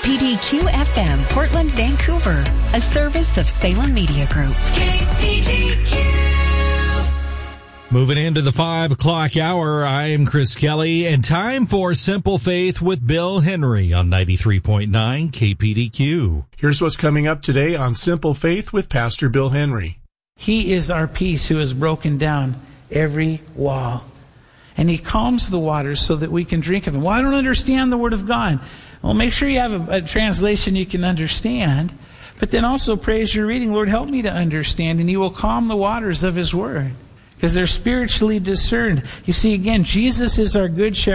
KPDQ-FM, Portland, Vancouver, a service of Salem Media Group. KPDQ. Moving into the 5 o'clock hour, I'm Chris Kelly, and time for Simple Faith with Bill Henry on 93.9 KPDQ. Here's what's coming up today on Simple Faith with Pastor Bill Henry. He is our peace who has broken down every wall. And he calms the waters so that we can drink of him. Well, I don't understand the Word of God. Well, make sure you have a translation you can understand. But then also pray as you're reading, Lord, help me to understand. And he will calm the waters of his Word. Because they're spiritually discerned. You see, again, Jesus is our good shepherd.